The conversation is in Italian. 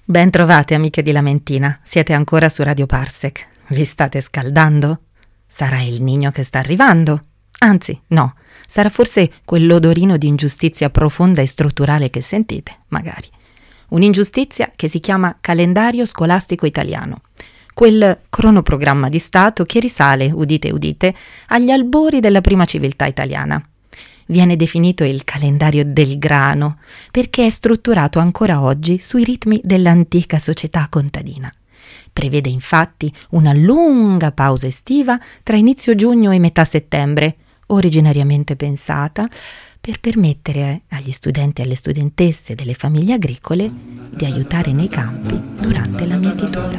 Ben trovate amiche di Lamentina, siete ancora su Radio Parsec. Vi state scaldando? Sarà il Niño che sta arrivando? Anzi, no, sarà forse quell'odorino di ingiustizia profonda e strutturale che sentite, magari. Un'ingiustizia che si chiama calendario scolastico italiano, quel cronoprogramma di Stato che risale, udite udite, agli albori della prima civiltà italiana. Viene definito il calendario del grano perché è strutturato ancora oggi sui ritmi dell'antica società contadina. Prevede infatti una lunga pausa estiva tra inizio giugno e metà settembre, originariamente pensata per permettere agli studenti e alle studentesse delle famiglie agricole di aiutare nei campi durante la mietitura.